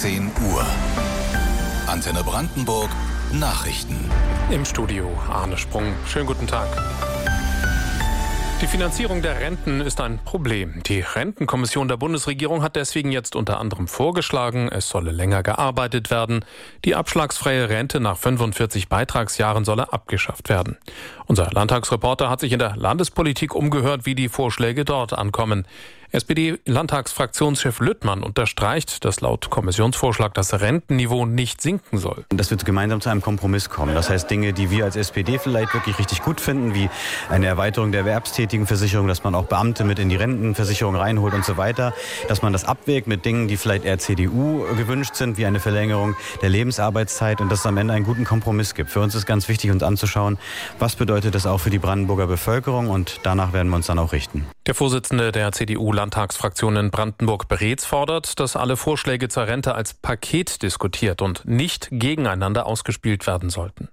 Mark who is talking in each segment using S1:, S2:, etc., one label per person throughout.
S1: 10 Uhr. Antenne Brandenburg Nachrichten.
S2: Im Studio Arne Sprung. Schönen guten Tag. Die Finanzierung der Renten ist ein Problem. Die Rentenkommission der Bundesregierung hat deswegen jetzt unter anderem vorgeschlagen, es solle länger gearbeitet werden. Die abschlagsfreie Rente nach 45 Beitragsjahren solle abgeschafft werden. Unser Landtagsreporter hat sich in der Landespolitik umgehört, wie die Vorschläge dort ankommen. SPD-Landtagsfraktionschef Lüttmann unterstreicht, dass laut Kommissionsvorschlag das Rentenniveau nicht sinken soll.
S3: Dass wir gemeinsam zu einem Kompromiss kommen. Das heißt, Dinge, die wir als SPD vielleicht wirklich richtig gut finden, wie eine Erweiterung der Erwerbstätigenversicherung, dass man auch Beamte mit in die Rentenversicherung reinholt und so weiter, dass man das abwägt mit Dingen, die vielleicht eher CDU gewünscht sind, wie eine Verlängerung der Lebensarbeitszeit und dass es am Ende einen guten Kompromiss gibt. Für uns ist ganz wichtig, uns anzuschauen, was bedeutet das auch für die Brandenburger Bevölkerung, und danach werden wir uns dann auch richten.
S2: Der Vorsitzende der CDU-Landtagsfraktion in Brandenburg-Breetz fordert, dass alle Vorschläge zur Rente als Paket diskutiert und nicht gegeneinander ausgespielt werden sollten.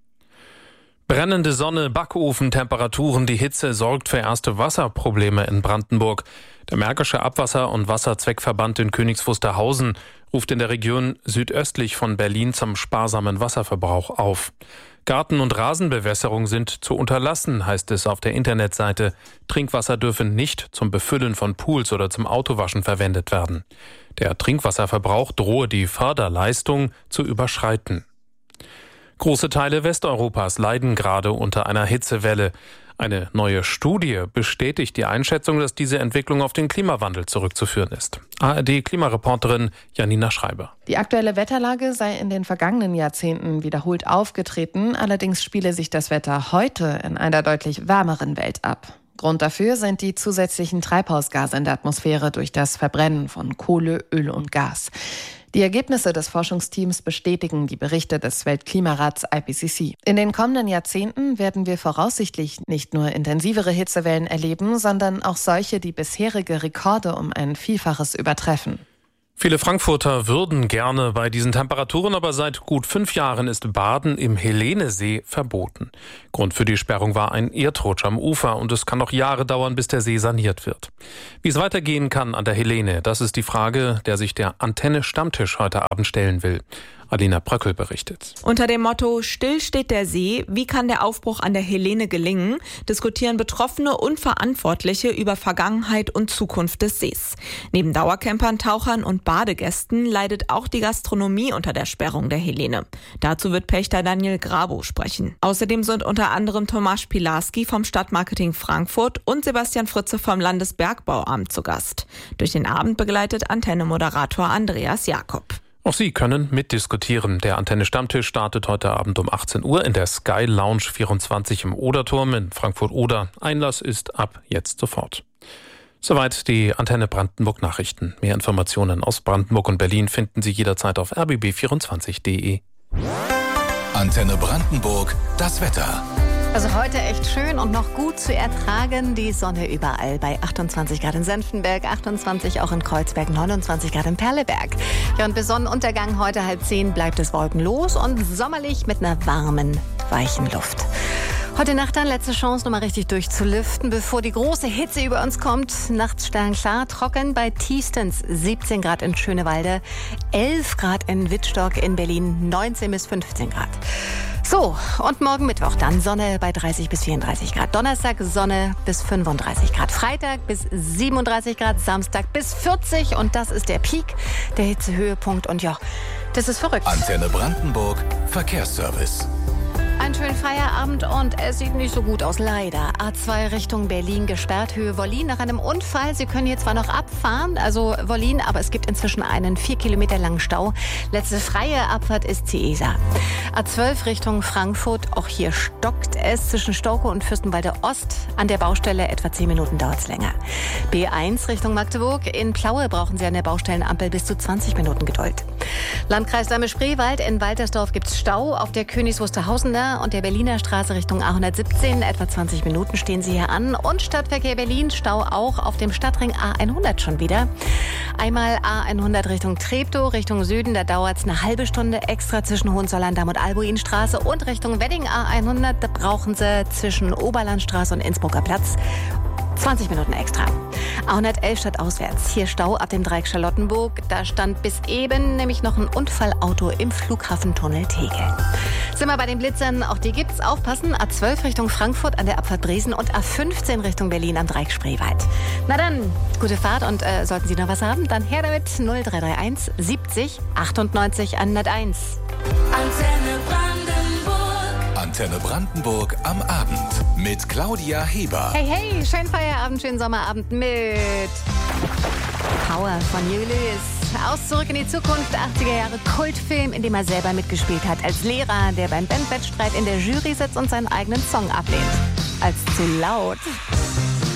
S2: Brennende Sonne, Backofentemperaturen, die Hitze sorgt für erste Wasserprobleme in Brandenburg. Der Märkische Abwasser- und Wasserzweckverband in Königs Wusterhausen ruft in der Region südöstlich von Berlin zum sparsamen Wasserverbrauch auf. Garten- und Rasenbewässerung sind zu unterlassen, heißt es auf der Internetseite. Trinkwasser dürfe nicht zum Befüllen von Pools oder zum Autowaschen verwendet werden. Der Trinkwasserverbrauch drohe die Förderleistung zu überschreiten. Große Teile Westeuropas leiden gerade unter einer Hitzewelle. Eine neue Studie bestätigt die Einschätzung, dass diese Entwicklung auf den Klimawandel zurückzuführen ist. ARD-Klimareporterin Janina Schreiber.
S4: Die aktuelle Wetterlage sei in den vergangenen Jahrzehnten wiederholt aufgetreten. Allerdings spiele sich das Wetter heute in einer deutlich wärmeren Welt ab. Grund dafür sind die zusätzlichen Treibhausgase in der Atmosphäre durch das Verbrennen von Kohle, Öl und Gas. Die Ergebnisse des Forschungsteams bestätigen die Berichte des Weltklimarats IPCC. In den kommenden Jahrzehnten werden wir voraussichtlich nicht nur intensivere Hitzewellen erleben, sondern auch solche, die bisherige Rekorde um ein Vielfaches übertreffen.
S2: Viele Frankfurter würden gerne bei diesen Temperaturen, aber seit gut 5 Jahren ist Baden im Helenesee verboten. Grund für die Sperrung war ein Erdrutsch am Ufer und es kann noch Jahre dauern, bis der See saniert wird. Wie es weitergehen kann an der Helene, das ist die Frage, der sich der Antenne Stammtisch heute Abend stellen will. Alina Bröckel berichtet.
S5: Unter dem Motto »Still steht der See, wie kann der Aufbruch an der Helene gelingen?« diskutieren Betroffene und Verantwortliche über Vergangenheit und Zukunft des Sees. Neben Dauercampern, Tauchern und Badegästen leidet auch die Gastronomie unter der Sperrung der Helene. Dazu wird Pächter Daniel Grabow sprechen. Außerdem sind unter anderem Tomasz Pilarski vom Stadtmarketing Frankfurt und Sebastian Fritze vom Landesbergbauamt zu Gast. Durch den Abend begleitet Antenne-Moderator Andreas Jakob.
S2: Auch Sie können mitdiskutieren. Der Antenne Stammtisch startet heute Abend um 18 Uhr in der Sky Lounge 24 im Oderturm in Frankfurt-Oder. Einlass ist ab jetzt sofort. Soweit die Antenne Brandenburg Nachrichten. Mehr Informationen aus Brandenburg und Berlin finden Sie jederzeit auf rbb24.de.
S1: Antenne Brandenburg, das Wetter.
S6: Also heute echt schön und noch gut zu ertragen. Die Sonne überall bei 28 Grad in Senftenberg, 28 auch in Kreuzberg, 29 Grad in Perleberg. Ja, und bis Sonnenuntergang heute 9:30 bleibt es wolkenlos und sommerlich mit einer warmen, weichen Luft. Heute Nacht dann letzte Chance, nochmal richtig durchzulüften, bevor die große Hitze über uns kommt. Nachts sternklar, trocken bei tiefstens 17 Grad in Schönewalde, 11 Grad in Wittstock, in Berlin 19 bis 15 Grad. So, und morgen Mittwoch dann Sonne bei 30 bis 34 Grad. Donnerstag Sonne bis 35 Grad. Freitag bis 37 Grad. Samstag bis 40. Und das ist der Peak, der Hitzehöhepunkt. Und ja, das ist verrückt.
S1: Antenne Brandenburg Verkehrsservice.
S6: Einen schönen Feierabend und es sieht nicht so gut aus, leider. A2 Richtung Berlin gesperrt, Höhe Wollin nach einem Unfall. Sie können hier zwar noch abfahren, also Wollin, aber es gibt inzwischen einen 4 Kilometer langen Stau. Letzte freie Abfahrt ist Ciesa. A12 Richtung Frankfurt, auch hier stockt es zwischen Stauke und Fürstenwalde Ost. An der Baustelle etwa 10 Minuten dauert es länger. B1 Richtung Magdeburg, in Plaue brauchen Sie an der Baustellenampel bis zu 20 Minuten Geduld. Landkreis Dahme-Spreewald, in Waltersdorf gibt es Stau auf der Königs Wusterhausener und der Berliner Straße Richtung A117. Etwa 20 Minuten stehen Sie hier an. Und Stadtverkehr Berlin, Stau auch auf dem Stadtring A100 schon wieder. Einmal A100 Richtung Treptow, Richtung Süden, da dauert es eine halbe Stunde extra zwischen Hohenzollern-Damm und Albuinstraße. Und Richtung Wedding A100, da brauchen Sie zwischen Oberlandstraße und Innsbrucker Platz 20 Minuten extra. A111 statt auswärts. Hier Stau ab dem Dreieck Charlottenburg. Da stand bis eben nämlich noch ein Unfallauto im Flughafentunnel Tegel. Sind wir bei den Blitzern, auch die gibt's. Aufpassen, A12 Richtung Frankfurt an der Abfahrt Dresden und A15 Richtung Berlin am Dreieck Spreewald. Na dann, gute Fahrt und sollten Sie noch was haben, dann her damit 0331 70 98 101.
S1: Antenne Brandenburg. Antenne Brandenburg am Abend mit Claudia Heber.
S6: Hey, hey, schönen Feierabend, schönen Sommerabend mit Power von Huey Lewis. Aus Zurück in die Zukunft, 80er Jahre Kultfilm, in dem er selber mitgespielt hat. Als Lehrer, der beim Bandwettstreit in der Jury sitzt und seinen eigenen Song ablehnt. Als zu laut.